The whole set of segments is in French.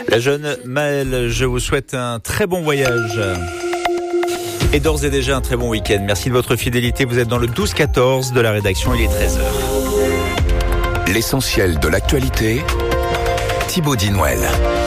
La jeune Maëlle, je vous souhaite un très bon voyage. Et d'ores et déjà un très bon week-end. Merci de votre fidélité. Vous êtes dans le 12-14 de la rédaction. Il est 13h. L'essentiel de l'actualité, Thibaut Dinouel.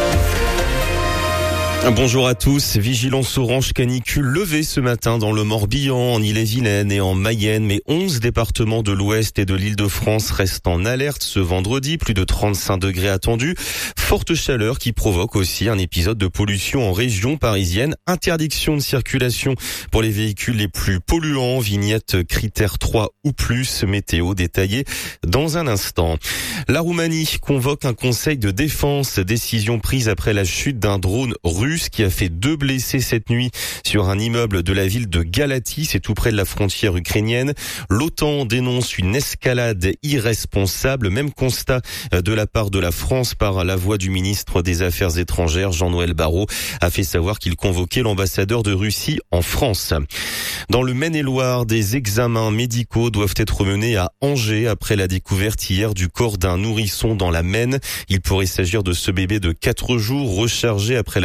Bonjour à tous. Vigilance orange canicule levée ce matin dans le Morbihan, en Ille-et-Vilaine et en Mayenne. Mais 11 départements de l'Ouest et de l'Île-de-France restent en alerte ce vendredi. Plus de 35 degrés attendus. Forte chaleur qui provoque aussi un épisode de pollution en région parisienne. Interdiction de circulation pour les véhicules les plus polluants. Vignette critère 3 ou plus. Météo détaillée dans un instant. La Roumanie convoque un conseil de défense. Décision prise après la chute d'un drone russe qui a fait 2 blessés cette nuit sur un immeuble de la ville de Galatie, c'est tout près de la frontière ukrainienne. L'OTAN dénonce une escalade irresponsable, même constat de la part de la France par la voix du ministre des Affaires étrangères, Jean-Noël Barrot, a fait savoir qu'il convoquait l'ambassadeur de Russie en France. Dans le Maine-et-Loire, des examens médicaux doivent être menés à Angers après la découverte hier du corps d'un nourrisson dans la Maine. Il pourrait s'agir de ce bébé de 4 jours recherché après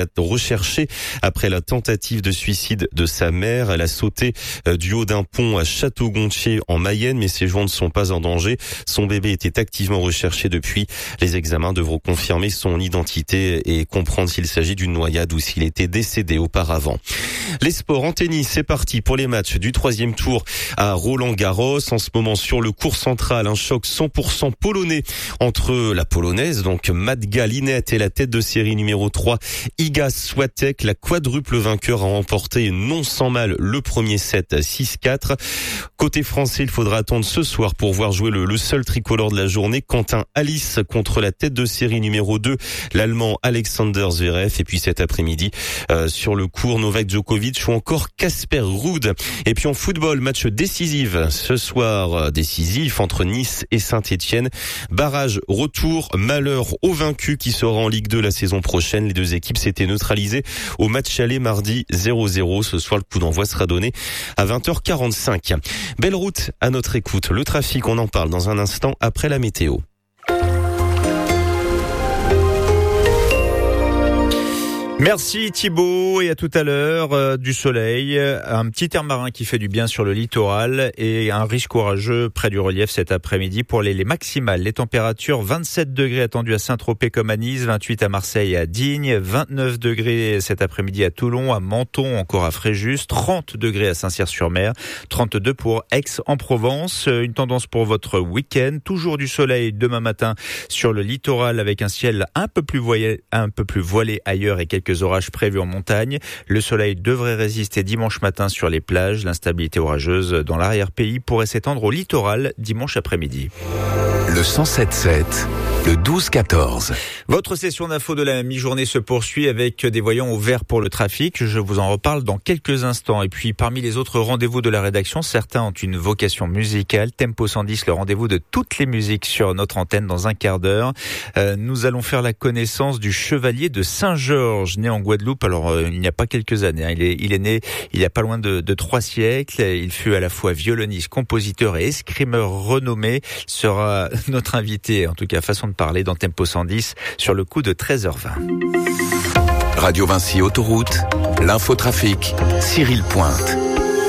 la tentative de suicide de sa mère. Elle a sauté du haut d'un pont à Château-Gontier en Mayenne, mais ses joints ne sont pas en danger. Son bébé était activement recherché depuis. Les examens devront confirmer son identité et comprendre s'il s'agit d'une noyade ou s'il était décédé auparavant. Les sports en tennis, c'est parti pour les matchs du 3e tour à Roland-Garros. En ce moment sur le court central, un choc 100% polonais entre la polonaise, donc Magda Linette, et la tête de série numéro 3, Iga Swiatek. La quadruple vainqueur a remporté non sans mal le premier set 6-4. Côté français, il faudra attendre ce soir pour voir jouer le seul tricolore de la journée, Quentin Alice contre la tête de série numéro 2, l'Allemand Alexander Zverev. Et puis cet après-midi, sur le court, Novak Djokovic ou encore Casper Ruud. Et puis en football, match décisif ce soir, décisif entre Nice et Saint-Etienne. Barrage retour, malheur au vaincu qui sera en Ligue 2 la saison prochaine. Les deux équipes s'étaient neutralisées au match aller mardi 0-0. Ce soir, le coup d'envoi sera donné à 20h45. Belle route à notre écoute. Le trafic, on en parle dans un instant après la météo. Merci Thibaut, et à tout à l'heure. Du soleil, un petit air marin qui fait du bien sur le littoral et un risque orageux près du relief cet après-midi pour les maximales. Les températures, 27 degrés attendus à Saint-Tropez comme à Nice, 28 à Marseille et à Digne, 29 degrés cet après-midi à Toulon, à Menton, encore à Fréjus, 30 degrés à Saint-Cyr-sur-Mer, 32 pour Aix-en-Provence. Une tendance pour votre week-end, toujours du soleil demain matin sur le littoral avec un ciel un peu plus voilé ailleurs et quelques orages prévus en montagne. Le soleil devrait résister dimanche matin sur les plages. L'instabilité orageuse dans l'arrière-pays pourrait s'étendre au littoral dimanche après-midi. Le 107.7, le 12-14. Votre session d'info de la mi-journée se poursuit avec des voyants au vert pour le trafic. Je vous en reparle dans quelques instants. Et puis, parmi les autres rendez-vous de la rédaction, certains ont une vocation musicale. Tempo 110, le rendez-vous de toutes les musiques sur notre antenne dans un quart d'heure. Nous allons faire la connaissance du chevalier de Saint-Georges, né en Guadeloupe. Alors, il n'y a pas quelques années. Il est né il y a pas loin de 3 siècles. Il fut à la fois violoniste, compositeur et escrimeur renommé. Sera notre invité, en tout cas façon de parler, dans Tempo 110 sur le coup de 13h20. Radio Vinci Autoroute, l'infotrafic, Cyril Pointe.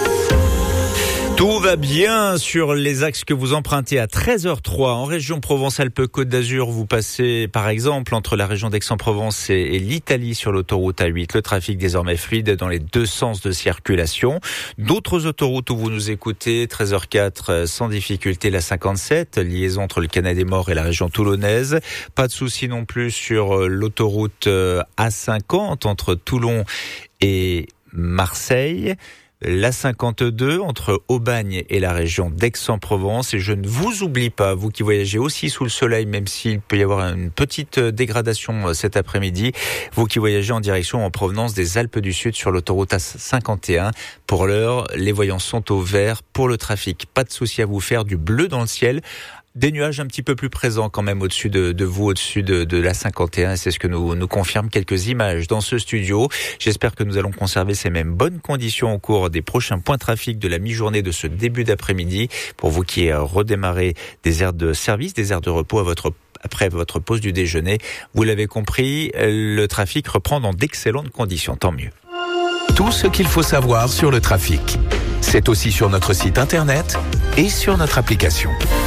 Tout va bien sur les axes que vous empruntez à 13h03 en région Provence-Alpes-Côte d'Azur. Vous passez par exemple entre la région d'Aix-en-Provence et l'Italie sur l'autoroute A8. Le trafic désormais fluide dans les deux sens de circulation. D'autres autoroutes où vous nous écoutez, 13h04 sans difficulté, la 57, liaison entre le Cannet-des-Morts et la région toulonnaise. Pas de souci non plus sur l'autoroute A50 entre Toulon et Marseille. La 52 entre Aubagne et la région d'Aix-en-Provence. Et je ne vous oublie pas, vous qui voyagez aussi sous le soleil, même s'il peut y avoir une petite dégradation cet après-midi, vous qui voyagez en direction en provenance des Alpes du Sud sur l'autoroute A51. Pour l'heure, les voyants sont au vert pour le trafic. Pas de souci à vous faire, du bleu dans le ciel. Des nuages un petit peu plus présents quand même au-dessus de vous, au-dessus de la 51. C'est ce que nous confirment quelques images dans ce studio. J'espère que nous allons conserver ces mêmes bonnes conditions au cours des prochains points trafic de la mi-journée de ce début d'après-midi. Pour vous qui redémarrez des aires de service, des aires de repos après votre pause du déjeuner. Vous l'avez compris, le trafic reprend dans d'excellentes conditions. Tant mieux. Tout ce qu'il faut savoir sur le trafic, c'est aussi sur notre site internet et sur notre application.